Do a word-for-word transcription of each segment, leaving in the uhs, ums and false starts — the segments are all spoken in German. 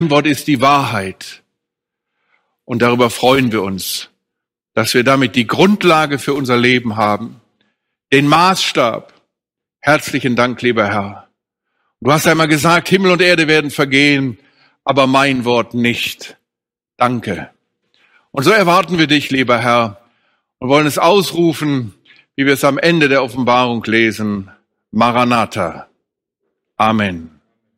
Wort ist die Wahrheit. Und darüber freuen wir uns, dass wir damit die Grundlage für unser Leben haben, den Maßstab. Herzlichen Dank, lieber Herr. Du hast einmal gesagt, Himmel und Erde werden vergehen, aber mein Wort nicht. Danke. Und so erwarten wir dich, lieber Herr, und wollen es ausrufen, wie wir es am Ende der Offenbarung lesen. Maranatha. Amen.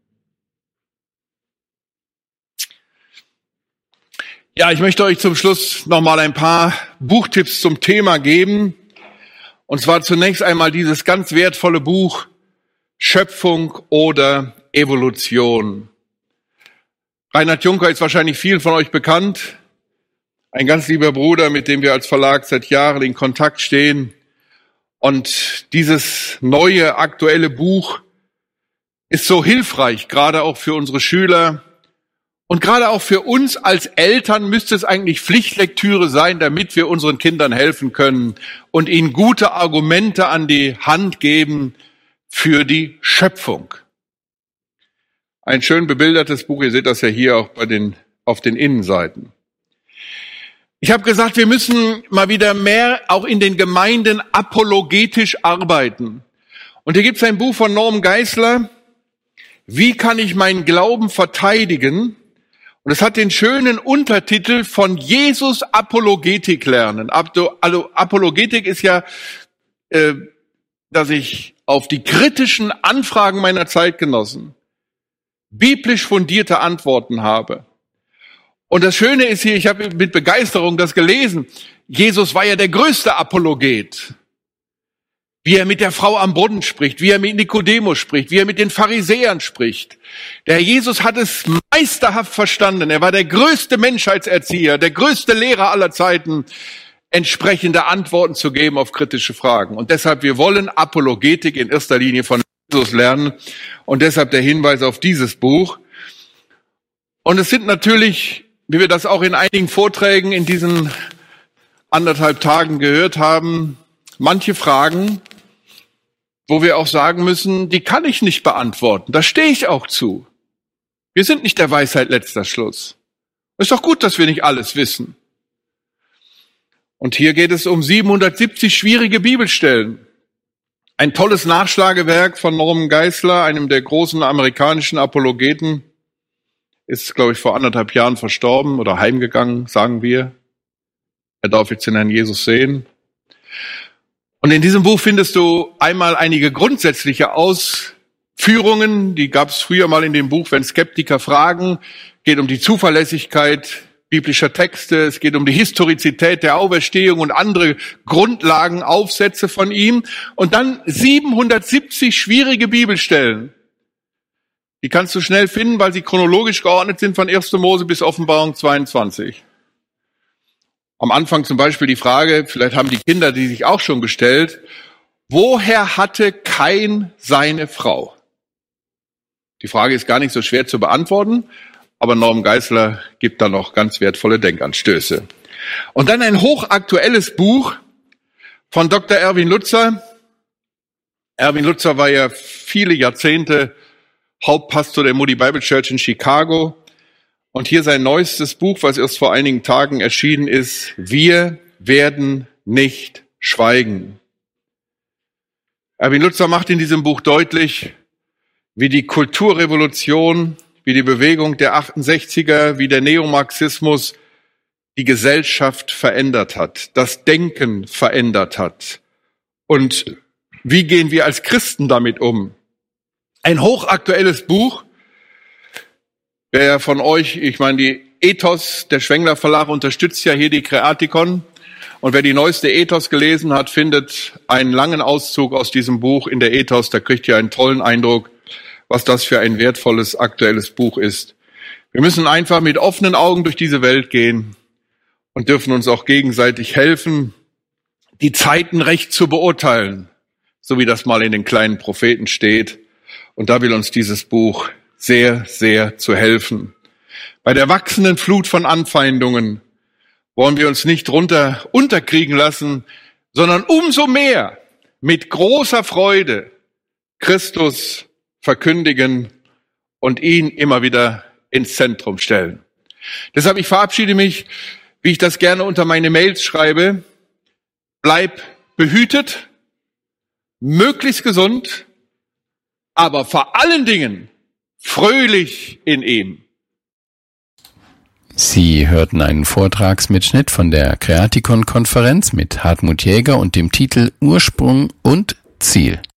Ja, ich möchte euch zum Schluss nochmal ein paar Buchtipps zum Thema geben. Und zwar zunächst einmal dieses ganz wertvolle Buch Schöpfung oder Evolution. Reinhard Juncker ist wahrscheinlich vielen von euch bekannt. Ein ganz lieber Bruder, mit dem wir als Verlag seit Jahren in Kontakt stehen. Und dieses neue, aktuelle Buch ist so hilfreich, gerade auch für unsere Schüler. Und gerade auch für uns als Eltern müsste es eigentlich Pflichtlektüre sein, damit wir unseren Kindern helfen können und ihnen gute Argumente an die Hand geben für die Schöpfung. Ein schön bebildertes Buch, ihr seht das ja hier auch bei den, auf den Innenseiten. Ich habe gesagt, wir müssen mal wieder mehr auch in den Gemeinden apologetisch arbeiten. Und hier gibt es ein Buch von Norm Geisler, Wie kann ich meinen Glauben verteidigen? Und es hat den schönen Untertitel von Jesus Apologetik lernen. Also Apologetik ist ja, äh, dass ich auf die kritischen Anfragen meiner Zeitgenossen biblisch fundierte Antworten habe. Und das Schöne ist hier, ich habe mit Begeisterung das gelesen, Jesus war ja der größte Apologet. Wie er mit der Frau am Brunnen spricht, wie er mit Nikodemus spricht, wie er mit den Pharisäern spricht. Der Herr Jesus hat es meisterhaft verstanden. Er war der größte Menschheitserzieher, der größte Lehrer aller Zeiten, entsprechende Antworten zu geben auf kritische Fragen. Und deshalb, wir wollen Apologetik in erster Linie von Jesus lernen. Und deshalb der Hinweis auf dieses Buch. Und es sind natürlich, wie wir das auch in einigen Vorträgen in diesen anderthalb Tagen gehört haben, manche Fragen, wo wir auch sagen müssen, die kann ich nicht beantworten. Da stehe ich auch zu. Wir sind nicht der Weisheit letzter Schluss. Ist doch gut, dass wir nicht alles wissen. Und hier geht es um siebenhundertsiebzig schwierige Bibelstellen. Ein tolles Nachschlagewerk von Norman Geisler, einem der großen amerikanischen Apologeten. Ist, glaube ich, vor anderthalb Jahren verstorben oder heimgegangen, sagen wir. Er darf jetzt den Herrn Jesus sehen. Und in diesem Buch findest du einmal einige grundsätzliche Ausführungen, die gab es früher mal in dem Buch, wenn Skeptiker fragen, geht um die Zuverlässigkeit biblischer Texte, es geht um die Historizität der Auferstehung und andere Grundlagen, Aufsätze von ihm. Und dann siebenhundertsiebzig schwierige Bibelstellen. Die kannst du schnell finden, weil sie chronologisch geordnet sind von erster Mose bis Offenbarung zweiundzwanzig. Am Anfang zum Beispiel die Frage, vielleicht haben die Kinder die sich auch schon gestellt, woher hatte Kain seine Frau? Die Frage ist gar nicht so schwer zu beantworten, aber Norman Geisler gibt da noch ganz wertvolle Denkanstöße. Und dann ein hochaktuelles Buch von Doktor Erwin Lutzer. Erwin Lutzer war ja viele Jahrzehnte Hauptpastor der Moody Bible Church in Chicago. Und hier sein neuestes Buch, was erst vor einigen Tagen erschienen ist, Wir werden nicht schweigen. Erwin Lutzer macht in diesem Buch deutlich, wie die Kulturrevolution, wie die Bewegung der achtundsechziger, wie der Neomarxismus die Gesellschaft verändert hat, das Denken verändert hat. Und wie gehen wir als Christen damit um? Ein hochaktuelles Buch. Wer von euch, ich meine, die Ethos, der Schwengler Verlag unterstützt ja hier die Kreatikon. Und wer die neueste Ethos gelesen hat, findet einen langen Auszug aus diesem Buch in der Ethos. Da kriegt ihr einen tollen Eindruck, was das für ein wertvolles, aktuelles Buch ist. Wir müssen einfach mit offenen Augen durch diese Welt gehen und dürfen uns auch gegenseitig helfen, die Zeiten recht zu beurteilen, so wie das mal in den kleinen Propheten steht. Und da will uns dieses Buch sehr, sehr zu helfen. Bei der wachsenden Flut von Anfeindungen wollen wir uns nicht runter unterkriegen lassen, sondern umso mehr mit großer Freude Christus verkündigen und ihn immer wieder ins Zentrum stellen. Deshalb, ich verabschiede mich, wie ich das gerne unter meine Mails schreibe. Bleib behütet, möglichst gesund, aber vor allen Dingen fröhlich in ihm. Sie hörten einen Vortragsmitschnitt von der Creaticon-Konferenz mit Hartmut Jäger und dem Titel Ursprung und Ziel.